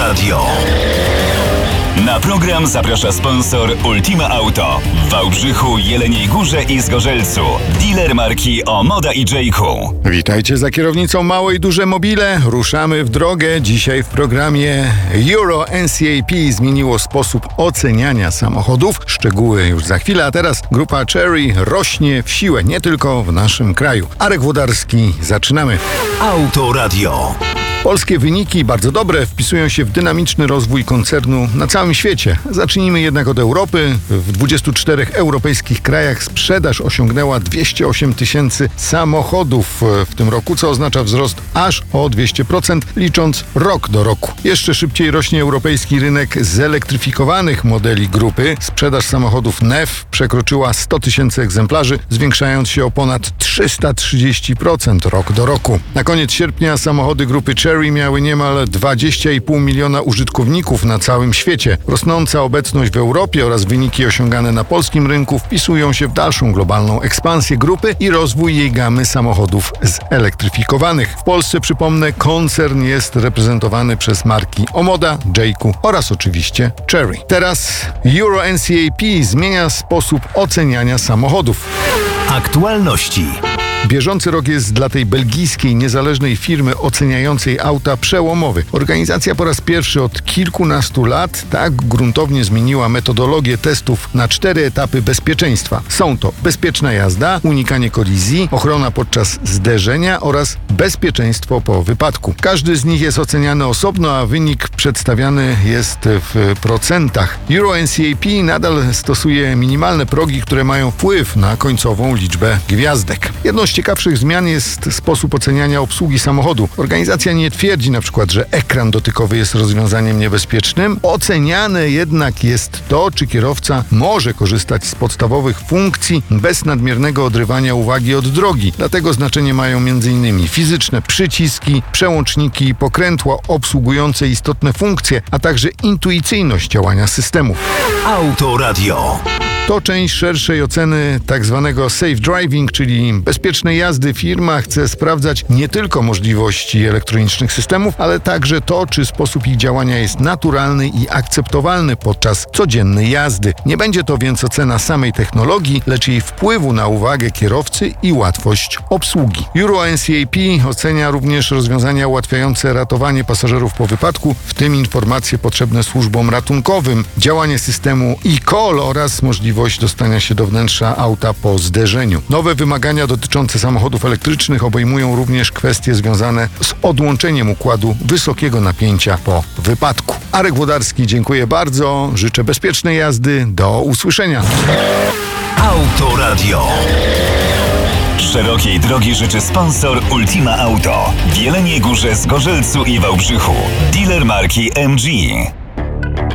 Autoradio. Na program zaprasza sponsor Ultima Auto w Wałbrzychu, Jeleniej Górze i Zgorzelcu. Dealer marki Omoda i Jayku. Witajcie za kierownicą Małe i Duże Mobile. Ruszamy w drogę. Dzisiaj w programie Euro NCAP zmieniło sposób oceniania samochodów. Szczegóły już za chwilę, a teraz grupa Chery rośnie w siłę, nie tylko w naszym kraju. Arek Włodarski, zaczynamy. Autoradio. Polskie wyniki, bardzo dobre, wpisują się w dynamiczny rozwój koncernu na całym świecie. Zacznijmy jednak od Europy. W 24 europejskich krajach sprzedaż osiągnęła 208 tysięcy samochodów w tym roku, co oznacza wzrost aż o 200%, licząc rok do roku. Jeszcze szybciej rośnie europejski rynek zelektryfikowanych modeli grupy. Sprzedaż samochodów NEV przekroczyła 100 tysięcy egzemplarzy, zwiększając się o ponad 330% rok do roku. Na koniec sierpnia samochody grupy Chery miały niemal 20,5 miliona użytkowników na całym świecie. Rosnąca obecność w Europie oraz wyniki osiągane na polskim rynku wpisują się w dalszą globalną ekspansję grupy i rozwój jej gamy samochodów zelektryfikowanych. W Polsce, przypomnę, koncern jest reprezentowany przez marki Omoda, Jayku oraz oczywiście Chery. Teraz Euro NCAP zmienia sposób oceniania samochodów. Aktualności. Bieżący rok jest dla tej belgijskiej, niezależnej firmy oceniającej auta przełomowy. Organizacja po raz pierwszy od kilkunastu lat tak gruntownie zmieniła metodologię testów na 4 etapy bezpieczeństwa. Są to bezpieczna jazda, unikanie kolizji, ochrona podczas zderzenia oraz bezpieczeństwo po wypadku. Każdy z nich jest oceniany osobno, a wynik przedstawiany jest w procentach. Euro NCAP nadal stosuje minimalne progi, które mają wpływ na końcową liczbę gwiazdek. Jedną z ciekawszych zmian jest sposób oceniania obsługi samochodu. Organizacja nie twierdzi na przykład, że ekran dotykowy jest rozwiązaniem niebezpiecznym. Oceniane jednak jest to, czy kierowca może korzystać z podstawowych funkcji bez nadmiernego odrywania uwagi od drogi. Dlatego znaczenie mają m.in. fizyczne przyciski, przełączniki, pokrętła obsługujące istotne funkcje, a także intuicyjność działania systemów. Autoradio. To część szerszej oceny tzw. safe driving, czyli bezpiecznej jazdy. Firma chce sprawdzać nie tylko możliwości elektronicznych systemów, ale także to, czy sposób ich działania jest naturalny i akceptowalny podczas codziennej jazdy. Nie będzie to więc ocena samej technologii, lecz jej wpływu na uwagę kierowcy i łatwość obsługi. Euro NCAP ocenia również rozwiązania ułatwiające ratowanie pasażerów po wypadku, w tym informacje potrzebne służbom ratunkowym, działanie systemu e-call oraz możliwość dostania się do wnętrza auta po zderzeniu. Nowe wymagania dotyczące samochodów elektrycznych obejmują również kwestie związane z odłączeniem układu wysokiego napięcia po wypadku. Arek Włodarski, dziękuję bardzo. Życzę bezpiecznej jazdy. Do usłyszenia. Autoradio. Szerokiej drogi życzy sponsor Ultima Auto w Jeleniej Górze, Zgorzelcu i Wałbrzychu. Dealer marki MG.